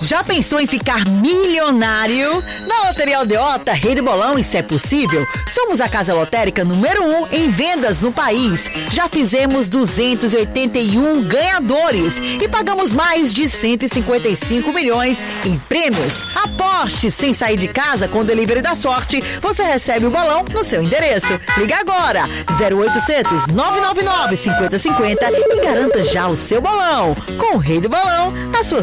Já pensou em ficar milionário? Na Loteria Aldeota, Rei do Bolão, isso é possível. Somos a casa lotérica número 1 em vendas no país. Já fizemos 281 ganhadores e pagamos mais de 155 milhões em prêmios. Aposte sem sair de casa com o Delivery da Sorte. Você recebe o bolão no seu endereço. Liga agora, 0800 999 5050 e garanta já o seu bolão. Com o Rei do Bolão, a sua